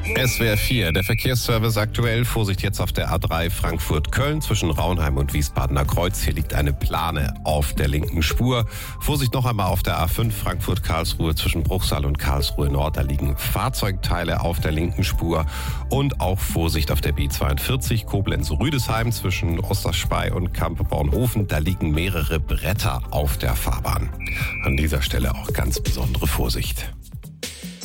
SWR 4, der Verkehrsservice aktuell. Vorsicht jetzt auf der A3 Frankfurt-Köln zwischen Raunheim und Wiesbadener Kreuz. Hier liegt eine Plane auf der linken Spur. Vorsicht noch einmal auf der A5 Frankfurt-Karlsruhe zwischen Bruchsal und Karlsruhe Nord. Da liegen Fahrzeugteile auf der linken Spur. Und auch Vorsicht auf der B42 Koblenz-Rüdesheim zwischen Osterspey und Kampe-Bornhofen. Da liegen mehrere Bretter auf der Fahrbahn. An dieser Stelle auch ganz besondere Vorsicht.